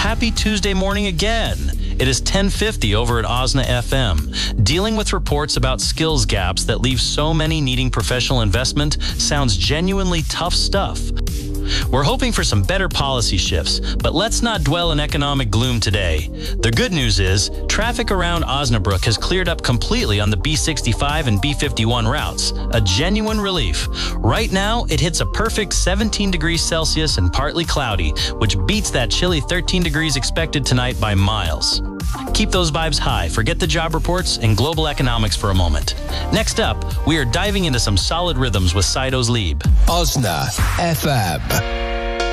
happy Tuesday morning again. It is 10:50 over at Osna FM. Dealing with reports about skills gaps that leave so many needing professional investment sounds genuinely tough stuff. We're hoping for some better policy shifts, but let's not dwell in economic gloom today. The good news is, traffic around Osnabrück has cleared up completely on the B65 and B51 routes, a genuine relief. Right now, it hits a perfect 17 degrees Celsius and partly cloudy, which beats that chilly 13 degrees expected tonight by miles. Keep those vibes high, forget the job reports and global economics for a moment. Next up, we are diving into some solid rhythms with Saido's Lieb. Osna FM.